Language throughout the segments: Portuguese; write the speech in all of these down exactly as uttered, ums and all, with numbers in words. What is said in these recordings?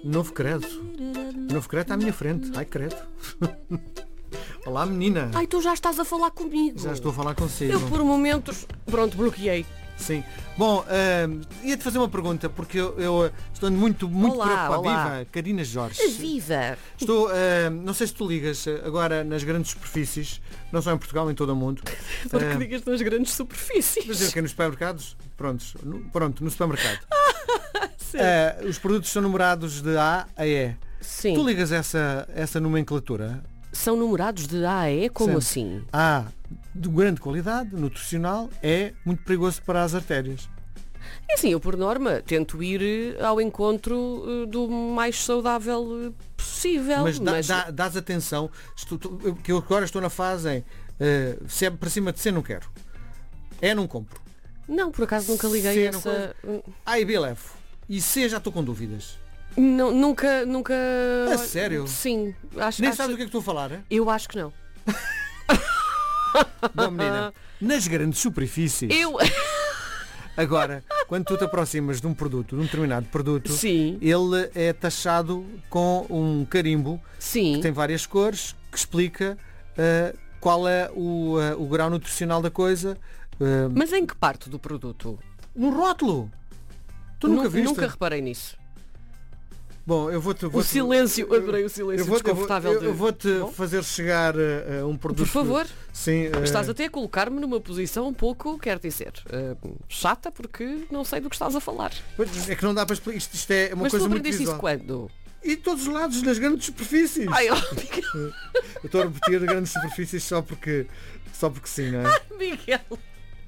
Novo credo. Novo credo está à minha frente. Ai, credo. Olá, menina. Ai, tu já estás a falar comigo. Já estou a falar consigo. Eu por momentos, pronto, bloqueei. Sim. Bom, uh, ia-te fazer uma pergunta, porque eu, eu estou muito, muito Olá, preocupado. olá. Viva, Karina Jorge. Viva! Estou, uh, não sei se tu ligas agora nas grandes superfícies, não só em Portugal, em todo o mundo. Porque Uh, digas nas grandes superfícies. Mas eu que nos supermercados? Prontos, no, pronto, no supermercado. Sim. Uh, os produtos são numerados de A a E. Sim. Tu ligas essa, essa nomenclatura? São numerados de A a E? Como Sim. assim? A, de grande qualidade, nutricional, é muito perigoso para as artérias. É assim, eu por norma tento ir ao encontro eh, do mais saudável eh, possível. Mas, dá, dá, dás atenção, estou, tu- eu- que eu agora estou na fase em uh, se é para cima de C não quero. É não compro. Não, por acaso nunca liguei Sim, não essa. A e B levo. E C já estou com dúvidas. Não, nunca, nunca. A sério? Sim. Acho, Nem acho... sabes do que é que estou a falar, é? Eu acho que não. Bom, menina, nas grandes superfícies, Eu. agora, quando tu te aproximas de um produto, de um determinado produto, Sim. ele é taxado com um carimbo Sim. que tem várias cores, que explica uh, qual é o, uh, o grau nutricional da coisa. Uh, Mas em que parte do produto? no rótulo! Tu nunca Nu- viste? Nunca reparei nisso. Bom, eu vou-te... O vou silêncio, adorei o silêncio Eu vou-te desconfortável. eu, eu de- vou-te Bom, fazer chegar uh, uh, um produto... Por favor. Sim. uh, Estás até a colocar-me numa posição um pouco, quero dizer, eh, chata porque não sei do que estás a falar. pois, é que não dá para explicar. Isto, isto é uma Mas tu coisa muito aprendeste isso visual. quando? E todos os lados, nas grandes superfícies. Ai, oh, Eu estou a repetir grandes superfícies só porque, só porque sim, não é? Miguel.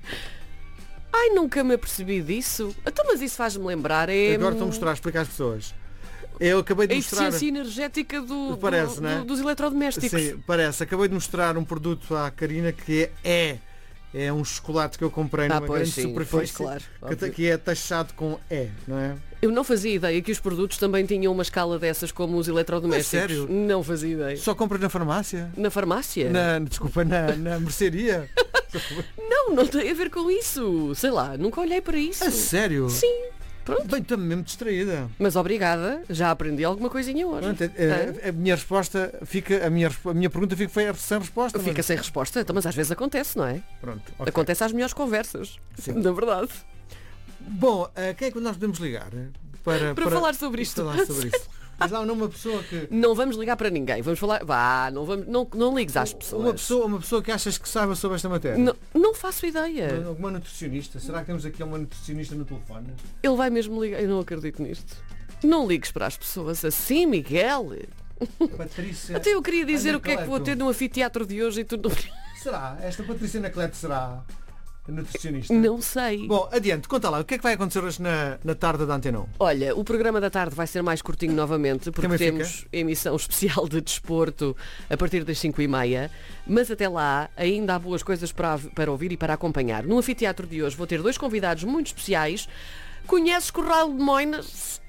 Ai, nunca me apercebi disso. Então, mas isso faz-me lembrar. É Agora estou a hum, mostrar, a explicar às pessoas. Eu acabei de a mostrar... eficiência energética do, Parece, do- não é? do- dos eletrodomésticos. Sim, parece. Acabei de mostrar um produto à Karina que é é, é um chocolate que eu comprei Ah, numa pois, grande sim, superfície pois, claro, que, óbvio. que é taxado com E, não é? Eu não fazia ideia que os produtos também tinham uma escala dessas como os eletrodomésticos. É sério? Não fazia ideia. Só compras na farmácia? Na farmácia? Na, desculpa, na, na mercearia? Não, não tem a ver com isso. Sei lá, nunca olhei para isso. A sério? Sim, pronto. Bem, estou mesmo distraída. Mas obrigada, já aprendi alguma coisinha hoje. Pronto, Hã? a, a minha resposta fica, a minha, resp- a minha pergunta fica foi sem resposta. mas- Fica sem resposta, então, mas às vezes acontece, não é? Pronto, ok. Acontece às melhores conversas. Sim. Na verdade. Bom, a quem é que nós podemos ligar? Para, Para falar sobre isto. Para falar sobre isso. Mas há uma pessoa que... Não vamos ligar para ninguém. Vamos falar. Vá, não, vamos, não, não ligues às pessoas. Uma pessoa, uma pessoa que achas que saiba sobre esta matéria? Não, não faço ideia. Alguma nutricionista? Será que temos aqui uma nutricionista no telefone? Ele vai mesmo ligar. Eu não acredito nisto. Não ligues para as pessoas assim, Miguel. Patrícia... Até eu queria dizer o que é que vou Anacleto. ter no anfiteatro de hoje e tu não. Será? Esta Patrícia Anacleto será a nutricionista? Não sei. Bom, adiante, conta lá, o que é que vai acontecer hoje na, na tarde da Antena um? Olha, o programa da tarde vai ser mais curtinho novamente, porque Também fica? temos emissão especial de desporto a partir das cinco e meia, mas até lá ainda há boas coisas para, para ouvir e para acompanhar. No anfiteatro de hoje vou ter dois convidados muito especiais. Conheces Corral de Moinas?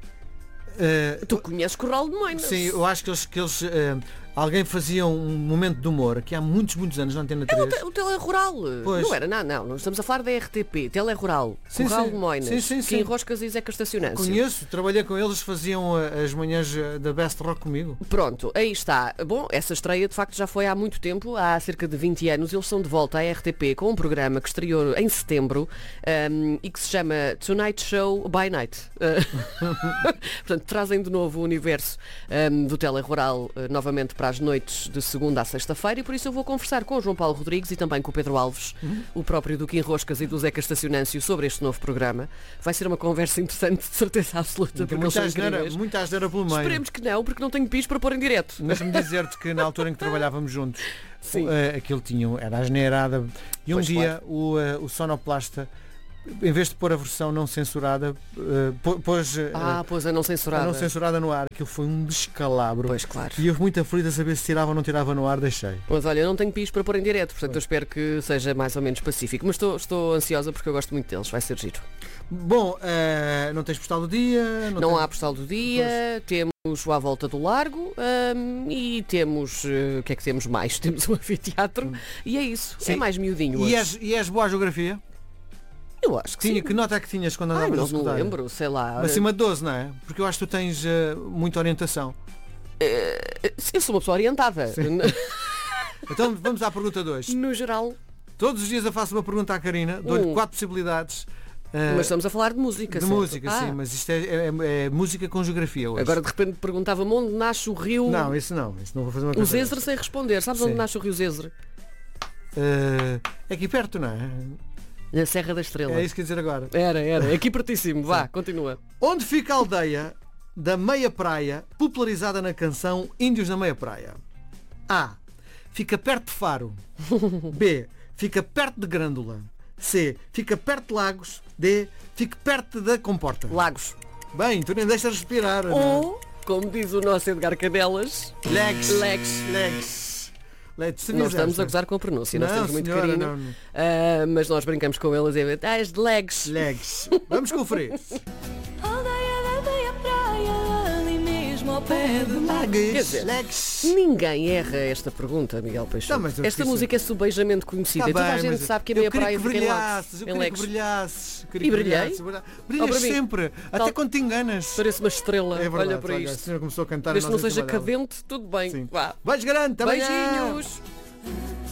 Uh, Tu conheces Corral de Moinas? Sim, eu acho que eles, que eles uh, alguém fazia um momento de humor que há muitos, muitos anos na Antena O, três. te, o Telerural. Pois. Não era, não, não. Não estamos a falar da R T P. Telerural. Sim, Corral sim. de Moinas. Sim, sim, sim. Kim Roscas e Zeca Estacionâncio. Conheço, trabalhei com eles, faziam uh, as manhãs uh, da Best Rock comigo. Pronto, aí está. Bom, essa estreia de facto já foi há muito tempo, há cerca de vinte anos. Eles são de volta à R T P com um programa que estreou em setembro um, e que se chama Tonight Show by Night. Uh, Portanto, trazem de novo o universo um, do Telerural uh, novamente para as noites de segunda à sexta-feira e por isso eu vou conversar com o João Paulo Rodrigues e também com o Pedro Alves, Uhum. o próprio do Kim Roscas e do Zeca Estacionâncio, sobre este novo programa. Vai ser uma conversa interessante, de certeza absoluta, Tem porque eles muita são asneira, incríveis. muita asneira pelo meio. Esperemos que não, porque não tenho pis para pôr em direto. Deixa-me dizer-te que na altura em que trabalhávamos juntos, Sim. uh, aquilo tinha, era asneirada. E um Pois, dia o, uh, o sonoplasta, em vez de pôr a versão não censurada, uh, pô- pôs uh, Ah, pois a não a censurada. não censurada no ar. Aquilo foi um descalabro. Pois, claro. E houve muita aflita a saber se tirava ou não tirava no ar, deixei. Mas olha, eu não tenho pis para pôr em direto, portanto eu espero que seja mais ou menos pacífico. Mas estou, estou ansiosa porque eu gosto muito deles, vai ser giro. Bom, uh, não tens postal do dia? Não, tens- há postal do dia, temos o À Volta do Largo hum, e temos. eh, o que é que temos mais? Temos o anfiteatro e é isso. Sim. É mais miudinho E hoje. és, e és boa à geografia? Eu acho que Tinha, sim. que nota é que tinhas quando Ai, andavas não no me secundário? lembro, sei lá. Acima de doze, não é? Porque eu acho que tu tens eh, muita orientação. Eu sou uma pessoa orientada. Então vamos à pergunta dois. No geral. Todos os dias eu faço uma pergunta à Karina, dou-lhe Hum. quatro possibilidades. eh, Mas estamos a falar de música, de certo? música, Ah, sim, mas isto é, é- é música com geografia hoje. agora de repente perguntava-me onde nasce o rio Não, isso não, isso não vou fazer uma o coisa Zezer sem responder. Sabes Sim. onde nasce o rio Zezer? dessas. Eh, é aqui perto, não é? Na Serra da Estrela. É isso que quer dizer agora. Era, era. É aqui pertíssimo. Vá, continua. Onde fica a aldeia da Meia Praia, popularizada na canção Índios na Meia Praia? A. Fica perto de Faro. B. Fica perto de Grândola. C. Fica perto de Lagos. D. Fica perto da Comporta. Lagos. Bem, tu nem deixas respirar. não é? Ou, como diz o nosso Edgar Canelas, Legs. Legs. Legs. Legs. Não estamos a Sabias gozar com a pronúncia, nós Não, temos muito senhora, carinho. não, não. Ah, mas nós brincamos com elas e ah, as de legs. essa? Legs. Vamos conferir. Aldeia da meia praia, ali mesmo ao pé do mar. Quer dizer, Legs. ninguém erra esta pergunta, Miguel Peixoto. Não, mas eu Esta disse- música é subejamente conhecida Tá e toda a bem, gente mas sabe que a eu meia queria praia que fica em Lagos. brilhasses, eu Em queria que Legos. brilhasses. queria E que brilhei? brilhasses. Brilhas Oh, para mim. sempre, Tal- até quando te enganas. Parece uma estrela. É verdade, Olha para olha, a isto. senhora começou a cantar. Desde que e não nós em seja cima dela. cadente, tudo bem. Sim. Vá. Beijo grande, até amanhã. Beijinhos.